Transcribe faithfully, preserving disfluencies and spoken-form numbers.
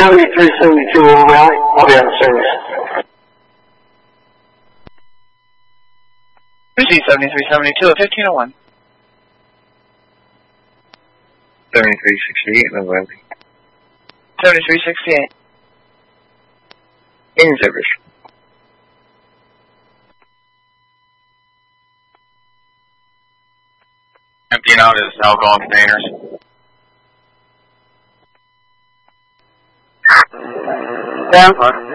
seventy-three seventy-two over Valley. I'll be out of service. Lucy seventy-three seventy-two at fifteen oh one. seventy-three sixty-eight over Valley. seventy-three sixty-eight. In service. Emptying out his alcohol containers. Down.